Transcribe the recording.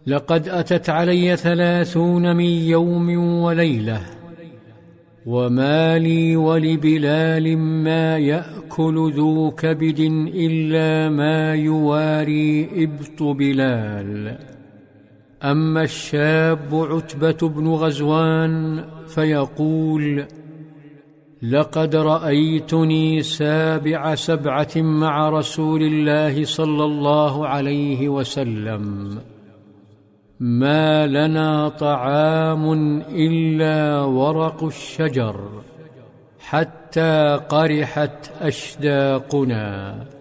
لقد أتت علي 30 من يوم وليلة، وما لي ولبلال ما يأكل ذو كبد إلا ما يواري إبط بلال. أما الشاب عتبة بن غزوان فيقول: لقد رأيتني 7 مع رسول الله صلى الله عليه وسلم، ما لنا طعام إلا ورق الشجر حتى قرحت أشداقنا.